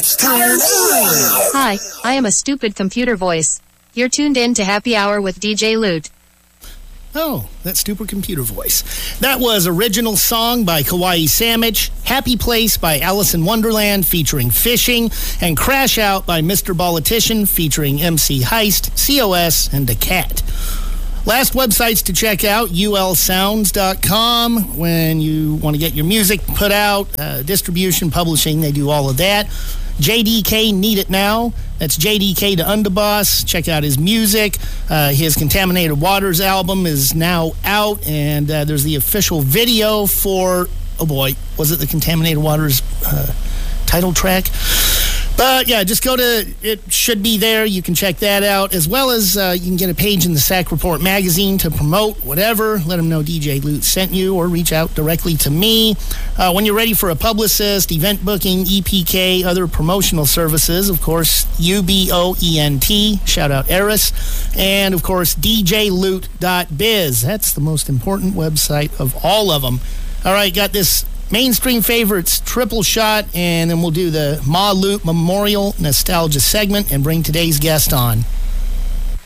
Hi, I am a stupid computer voice. You're tuned in to Happy Hour with DJ Loot. Oh, that stupid computer voice. That was original song by Kawaii Sandwich, Happy Place by Alice in Wonderland featuring Fishing, and Crash Out by Mr. Politician featuring MC Heist, COS, and The Cat. Last websites to check out, ulsounds.com. When you want to get your music put out, distribution, publishing, they do all of that. JDK Need It Now. That's JDK to Underboss. Check out his music. His Contaminated Waters album is now out, and there's the official video for, oh boy, was it the Contaminated Waters title track? But yeah, just go to, it should be there. You can check that out, as well as you can get a page in the Sack Report magazine to promote whatever. Let them know DJ Loot sent you, or reach out directly to me. When you're ready for a publicist, event booking, EPK, other promotional services, of course, UBOENT, shout out Eris, and of course, DJLoot.biz. That's the most important website of all of them. All right, got this mainstream favorites triple shot, and then we'll do the Ma Loot Memorial Nostalgia segment and bring today's guest on.